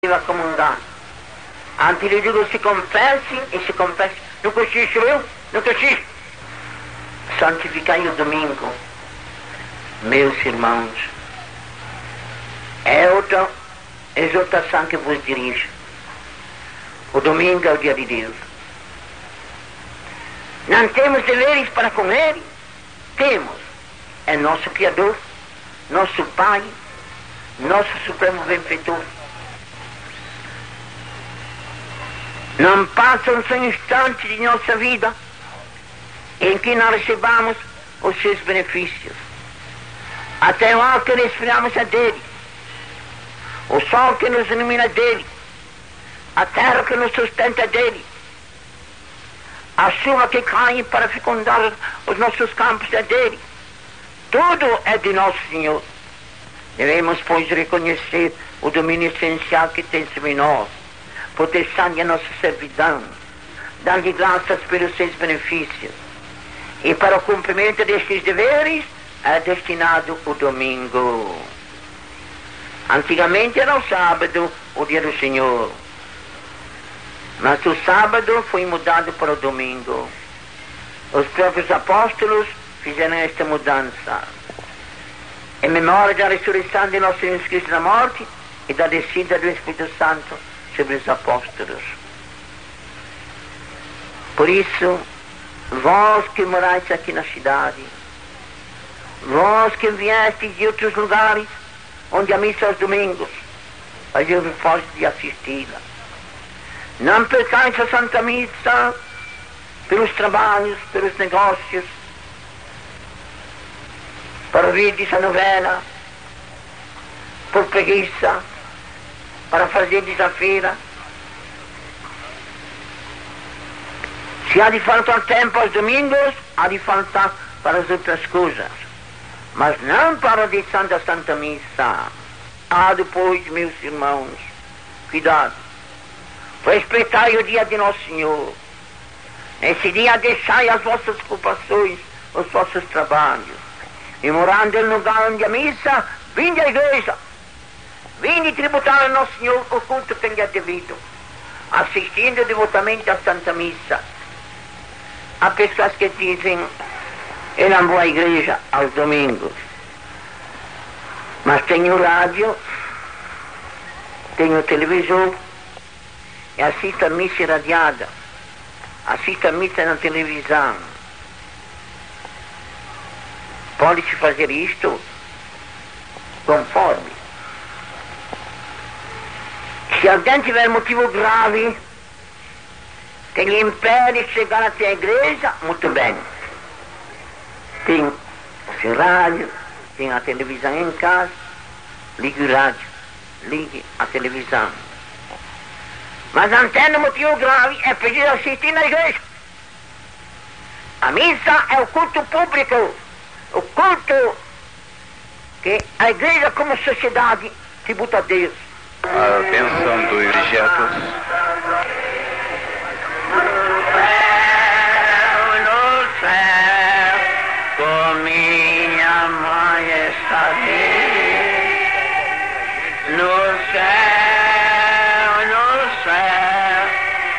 a comungar. Antes lhe digo, se confesse e se confesse. Não cochicho eu? Não cochicho. Santificai o domingo, meus irmãos. É outra exortação que vos dirijo. O domingo é o dia de Deus. Não temos deveres para com Ele? Temos. É nosso Criador, nosso Pai, nosso Supremo Benfeitor. Não passa um só instante de nossa vida em que não recebamos os seus benefícios. Até o ar que respiramos é dele, o sol que nos ilumina é dele, a terra que nos sustenta é dele, a chuva que cai para fecundar os nossos campos é dele. Tudo é de nosso Senhor. Devemos, pois, reconhecer o domínio essencial que tem sobre nós, proteção a nossa servidão, dando graças pelos seus benefícios. E para o cumprimento destes deveres é destinado o domingo. Antigamente era o sábado, o dia do Senhor. Mas o sábado foi mudado para o domingo. Os próprios apóstolos fizeram esta mudança. Em memória da ressurreição de nosso Senhor Cristo da morte e da descida do Espírito Santo sobre os apóstolos. Por isso, vós que morais aqui na cidade, vós que viestes de outros lugares, onde a missa aos domingos, fazei-vos forte de assisti-la. Não percais a Santa Missa pelos trabalhos, pelos negócios, para ouvir a novela, por preguiça, para fazer a feira. Se há de faltar tempo aos domingos, há de faltar para as outras coisas, mas não para a audição da Santa Missa. Há depois, meus irmãos, cuidado, respeitai o dia de Nosso Senhor. Nesse dia deixai as vossas ocupações, os vossos trabalhos, e morando no lugar onde a missa, vinde à igreja, vinde tributar a Nosso Senhor o culto que lhe é devido, assistindo devotamente à Santa Missa. Há pessoas que dizem, eu não vou à igreja aos domingos, mas tenho rádio, tenho televisor, e assisto a missa irradiada, assisto a missa na televisão. Pode-se fazer isto conforme. Se alguém tiver motivo grave que lhe impede de chegar até a igreja, muito bem. Tem o seu rádio, tem a televisão em casa, ligue o rádio, ligue a televisão. Mas não tendo motivo grave, é preciso assistir na igreja. A missa é o culto público, o culto que a igreja como sociedade tributa a Deus. A bênção dos objetos. No céu, com minha majestade, no céu, no céu.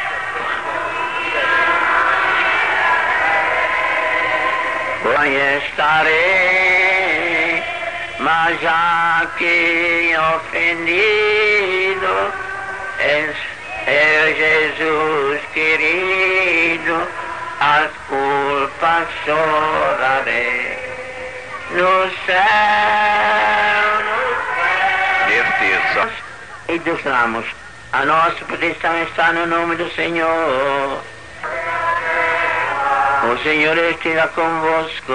Estarei, mas já que ofendido é Jesus querido, as culpas chorarei no céu, Certeza. e dos ramos. A nossa proteção está no nome do Senhor. O Senhor esteja convosco.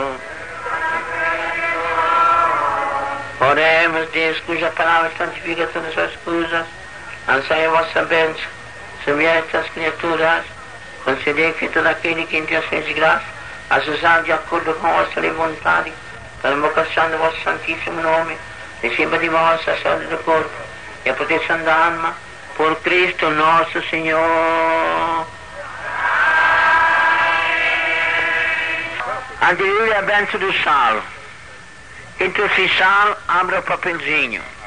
Oremos, Deus, cuja palavra santifica todas as coisas. Lançai a vossa bênção sobre estas criaturas. Concedei que todo aquele que em Deus fez de graça, as usar de acordo com a vossa vontade, pela invocação do vosso santíssimo nome, receba de vós a saúde do corpo e a proteção da alma, por Cristo nosso Senhor. Aleluia, a bênção do sal. Entre o sal, abra o papelzinho.